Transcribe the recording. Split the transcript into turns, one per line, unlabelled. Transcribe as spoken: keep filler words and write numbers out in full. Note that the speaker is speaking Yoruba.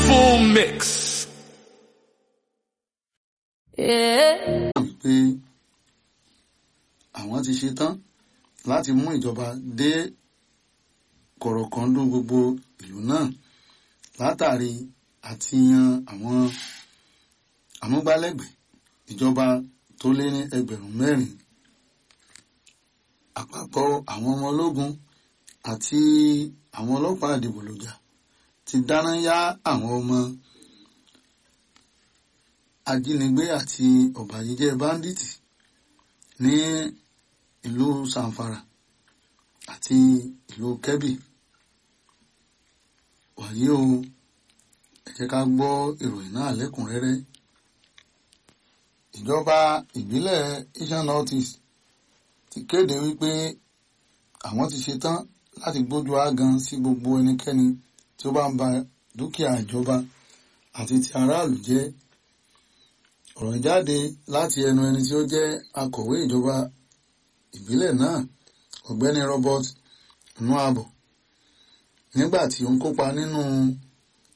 Full mix.
pé àwọn ti ṣe tán láti mú ìjọba dé kọ̀rọ̀kọ́ndú gbogbo ìlú náà látàrí àti yan àwọn amúgbálẹ́gbẹ̀ẹ́ ìjọba tó lé ní ẹgbẹ̀rún mẹ́rin. Àpapọ̀ àwọn ọmọ ológun àti àwọn ọlọ́pàá àdìbòlùjà ti dáná yá àwọn ọmọ ajínigbé àti ọ̀bàyéjẹ́ báńdíìtì ní ìlú Zamfara àti ìlú Kebbi. Wàyí o, ẹ jẹ́ ká gbọ́ ìròyìn náà lẹ́kùnrẹ́rẹ́. Ìjọba ìbílẹ̀ Eastern North East ti kéde wípé àwọn ti ṣetán láti gbójú ágan sí gbogbo ẹnikẹ́ni tí ó bá ń ba dúkìá ìjọba àti ti aráàlú jẹ́. Ọ̀rọ̀ jáde láti ẹnu ẹni tí ó jẹ́ akọ̀wé ìjọba ìbílẹ̀ náà, ọ̀gbẹ́ni Robert Nwaabo, nígbà tí ó ń kópa nínú